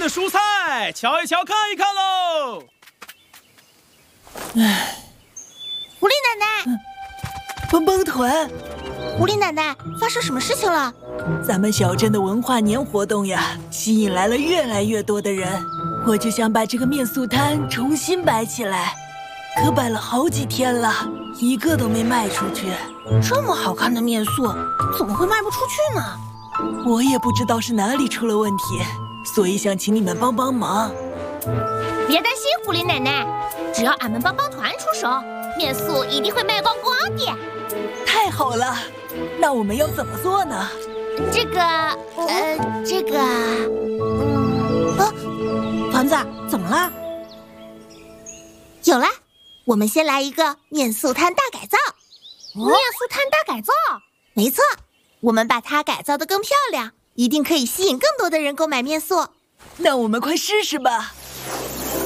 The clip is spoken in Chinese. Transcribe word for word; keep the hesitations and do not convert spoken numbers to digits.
的蔬菜，瞧一瞧，看一看喽。 唉， 狐狸奶奶， 蹦蹦团， 狐狸奶奶，发生什么事情了？ 咱们小镇的文化年活动呀，吸引来了越来越多的人，我就想把这个面塑摊重新摆起来，可摆了好几天了，一个都没卖出去。 这么好看的面塑，怎么会卖不出去呢？ 我也不知道是哪里出了问题，所以想请你们帮帮忙。 别担心，狐狸奶奶，只要俺们帮帮团出手，面塑一定会卖光光的。 太好了，那我们要怎么做呢？ 这个，呃，这个， 嗯，啊，团子，怎么了？有了，我们先来一个面塑摊大改造。 面塑摊大改造？ 没错，我们把它改造得更漂亮，一定可以吸引更多的人购买面塑。 那我们快试试吧。